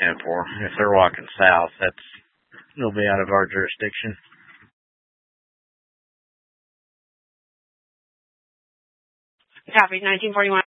10-4. If they're walking south, it'll be out of our jurisdiction. Copy, 1941.